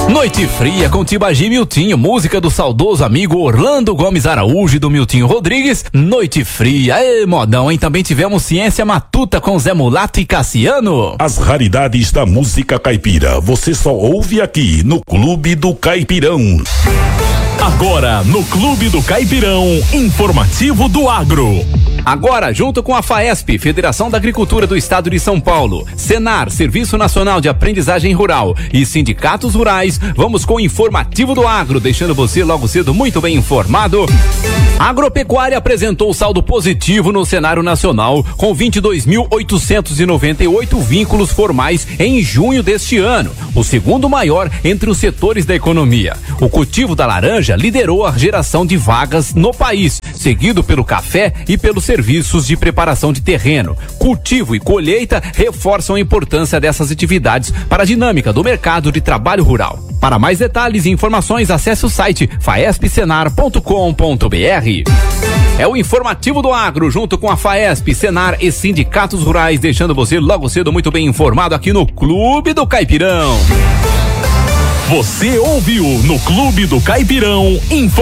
Noite Fria com Tibagi e Miltinho, música do saudoso amigo Orlando Gomes Araújo e do Miltinho Rodrigues. Noite Fria, modão, hein? Também tivemos Ciência Matuta com Zé Mulato e Cassiano. As raridades da música caipira, você só ouve aqui no Clube do Caipirão. Agora, no Clube do Caipirão, informativo do agro. Agora, junto com a FAESP, Federação da Agricultura do Estado de São Paulo, Senar, Serviço Nacional de Aprendizagem Rural e sindicatos rurais, vamos com o informativo do agro, deixando você logo cedo muito bem informado. A agropecuária apresentou saldo positivo no cenário nacional, com 22.898 vínculos formais em junho deste ano, o segundo maior entre os setores da economia. O cultivo da laranja liderou a geração de vagas no país, seguido pelo café e pelos serviços de preparação de terreno. Cultivo e colheita reforçam a importância dessas atividades para a dinâmica do mercado de trabalho rural. Para mais detalhes e informações, acesse o site faespsenar.com.br. É o informativo do agro, junto com a FAESP, Senar e sindicatos rurais, deixando você logo cedo muito bem informado aqui no Clube do Caipirão. Você ouviu no Clube do Caipirão